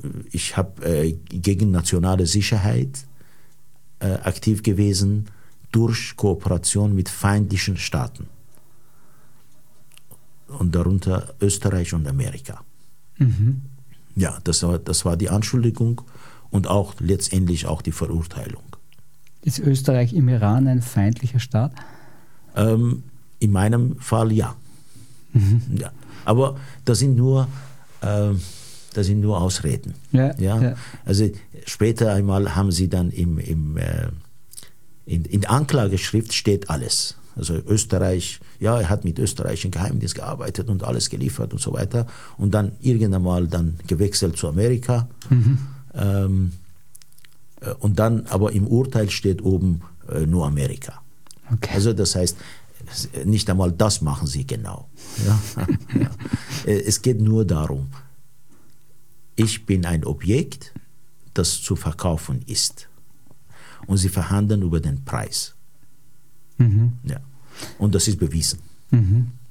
ich habe gegen nationale Sicherheit aktiv gewesen durch Kooperation mit feindlichen Staaten. Und darunter Österreich und Amerika. Mhm. Ja, das war die Anschuldigung und auch letztendlich auch die Verurteilung. Ist Österreich im Iran ein feindlicher Staat? In meinem Fall ja. Mhm. Ja. Aber das sind nur Ausreden. Ja. Also später einmal haben sie dann in der Anklageschrift steht alles. Also Österreich, ja, er hat mit Österreich im Geheimdienst gearbeitet und alles geliefert und so weiter. Und dann irgendwann mal dann gewechselt zu Amerika. Mhm. Und dann aber im Urteil steht oben nur Amerika. Okay. Also das heißt, nicht einmal das machen sie genau. Ja? Ja. Es geht nur darum, ich bin ein Objekt, das zu verkaufen ist. Und sie verhandeln über den Preis. Mhm. Ja. Und das ist bewiesen. Mhm.